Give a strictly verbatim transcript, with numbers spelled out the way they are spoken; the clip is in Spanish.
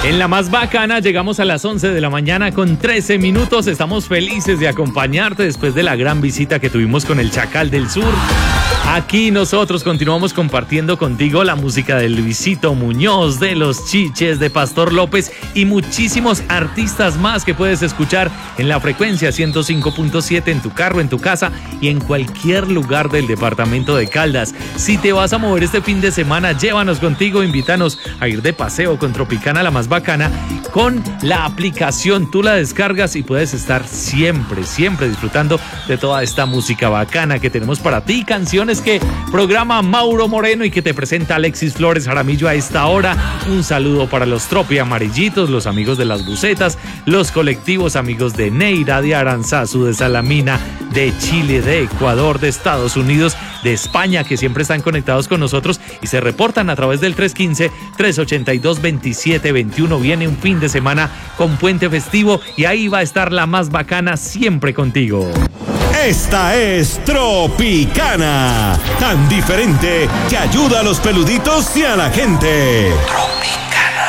En la más bacana llegamos a las once de la mañana con trece minutos. Estamos felices de acompañarte después de la gran visita que tuvimos con el Chacal del Sur. Aquí nosotros continuamos compartiendo contigo la música de Luisito Muñoz, de Los Chiches, de Pastor López y muchísimos artistas más que puedes escuchar en la frecuencia ciento cinco punto siete en tu carro, en tu casa y en cualquier lugar del departamento de Caldas. Si te vas a mover este fin de semana, llévanos contigo, invítanos a ir de paseo con Tropicana la más bacana con la aplicación. Tú la descargas y puedes estar siempre, siempre disfrutando de toda esta música bacana que tenemos para ti, canciones que programa Mauro Moreno y que te presenta Alexis Flores Jaramillo a esta hora. Un saludo para los Tropi Amarillitos, los amigos de las Bucetas, los colectivos amigos de Neira, de Aranzazu, de Salamina, de Chile, de Ecuador, de Estados Unidos, de España, que siempre están conectados con nosotros y se reportan a través del tres uno cinco, tres ocho dos, dos siete dos uno. Viene un fin de semana con puente festivo y ahí va a estar la más bacana siempre contigo. Esta es Tropicana, tan diferente que ayuda a los peluditos y a la gente. Tropicana.